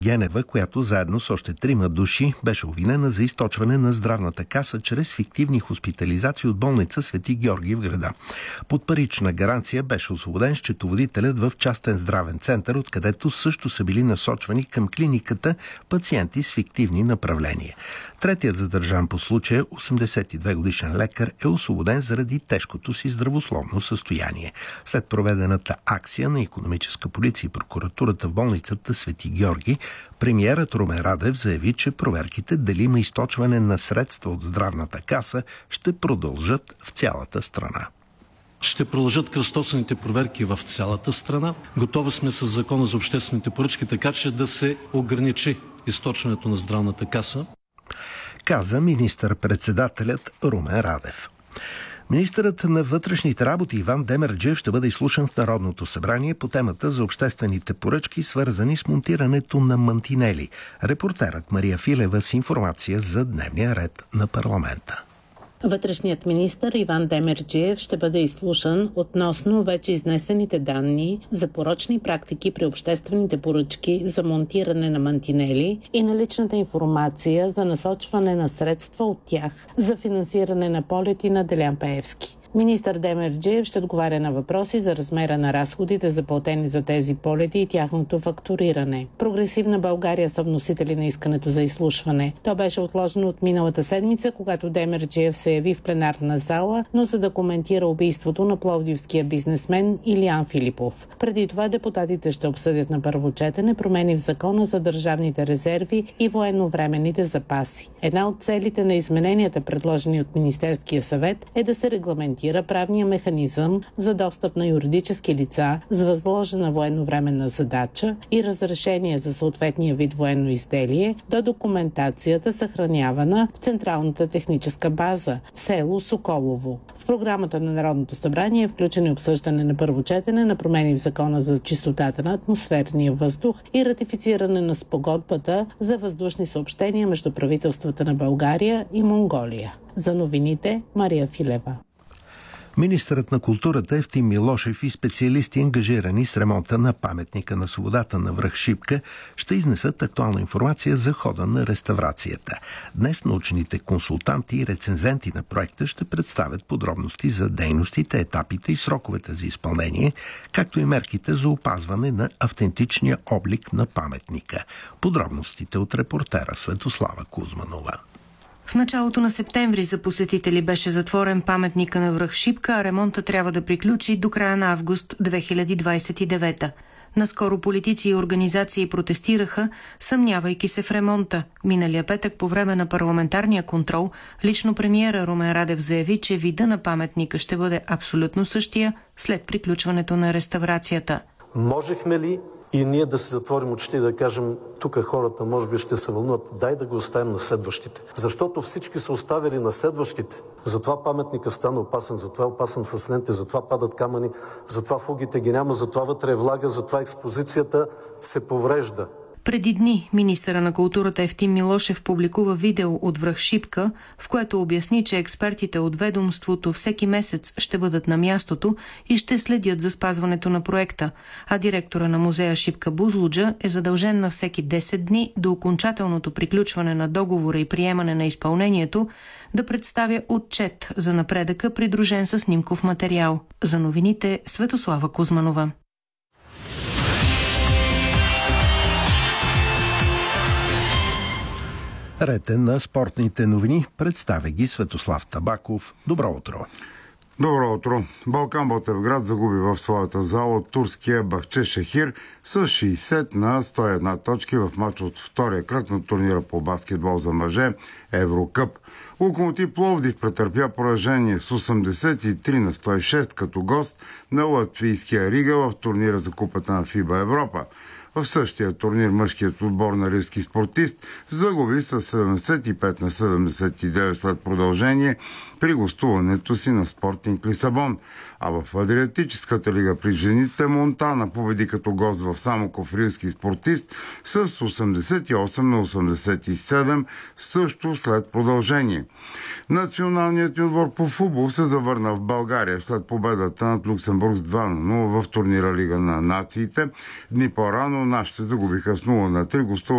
Генева, която заедно с още 3 души беше обвинена за източване на здравната каса чрез фиктивни хоспитализации от болница Свети Георги в града. Под парична гаранция беше освободен счетоводителят в частен здравен център, откъдето също са били насочвани към клиниката пациенти с фиктивни направления. Третият задържан по случая, 82-годишен лекар, е освободен заради тежкото си здравословно състояние. След проведената акция на икономическа полиция и прокуратурата в болницата Свети Георги, премиерът Румен Радев заяви, че проверките дали има източване на средства от здравната каса ще продължат в цялата страна. Ще продължат кръстосаните проверки в цялата страна. Готови сме с Закона за обществените поръчки, така че да се ограничи източването на здравната каса, каза министър-председателят Румен Радев. Министърът на вътрешните работи Иван Демерджиев ще бъде изслушан в Народното събрание по темата за обществените поръчки, свързани с монтирането на мантинели. Репортерът Мария Филева с информация за дневния ред на парламента. Вътрешният министър Иван Демерджиев ще бъде изслушан относно вече изнесените данни за порочни практики при обществените поръчки за монтиране на мантинели и наличната информация за насочване на средства от тях за финансиране на полети на Делян Пеевски. Министър Демерджиев ще отговаря на въпроси за размера на разходите, заплатени за тези полети и тяхното фактуриране. Прогресивна България са вносители на искането за изслушване. То беше отложено от миналата седмица, когато Демерджиев се яви в пленарна зала, но за да коментира убийството на пловдивския бизнесмен Илиян Филипов. Преди това депутатите ще обсъдят на първо четене промени в Закона за държавните резерви и военновременните запаси. Една от целите на измененията, предложени от Министерския съвет, е да се регламентира правния механизъм за достъп на юридически лица с възложена военновременна задача и разрешение за съответния вид военно изделие до документацията, съхранявана в Централната техническа база в село Соколово. В програмата на Народното събрание е включено обсъждане на първо четене на промени в Закона за чистотата на атмосферния въздух и ратифициране на спогодбата за въздушни съобщения между правителствата на България и Монголия. За новините Мария Филева. Министърът на културата Евтим Милошев и специалисти, ангажирани с ремонта на паметника на свободата на връх Шипка, ще изнесат актуална информация за хода на реставрацията. Днес научните консултанти и рецензенти на проекта ще представят подробности за дейностите, етапите и сроковете за изпълнение, както и мерките за опазване на автентичния облик на паметника. Подробностите от репортера Светослава Кузманова. В началото на септември за посетители беше затворен паметника на връх Шипка, а ремонта трябва да приключи до края на август 2029. Наскоро политици и организации протестираха, съмнявайки се в ремонта. Миналия петък по време на парламентарния контрол лично премиера Румен Радев заяви, че вида на паметника ще бъде абсолютно същия след приключването на реставрацията. Можехме ли и ние да се затворим очите и да кажем, тук хората може би ще се вълнуват, дай да го оставим на следващите. Защото всички са оставили на следващите. Затова паметникът стана опасен, затова е опасен с ленти, затова падат камъни, затова фугите ги няма, затова вътре е влага, затова експозицията се поврежда. Преди дни министъра на културата Евтим Милошев публикува видео от връх Шипка, в което обясни, че експертите от ведомството всеки месец ще бъдат на мястото и ще следят за спазването на проекта, а директора на музея Шипка Бузлуджа е задължен на всеки 10 дни до окончателното приключване на договора и приемане на изпълнението да представя отчет за напредъка, придружен със снимков материал. За новините Светослава Кузманова. Ред на спортните новини. Представя ги Светослав Табаков. Добро утро! Добро утро! Балкан Ботевград загуби в своята зала от турския Бахче Шехир с 60 на 101 точки в матч от втория кръг на турнира по баскетбол за мъже Еврокъп. Локомотив Пловдив претърпя поражение с 83 на 106 като гост на латвийския Рига в турнира за купата на ФИБА Европа. В същия турнир мъжкият отбор на риски спортист загуби с 75 на 79 след продължение при гостуването си на Спортинг Лисабон. А в Адриатическата лига при жените Монтана победи като гост в Самоков рилски спортист с 88 на 87 също след продължение. Националният отбор по футбол се завърна в България след победата над Люксембург с 2 на 0 в турнира Лига на нациите. Дни по-рано нашите загубиха с 0 на 3 гостуването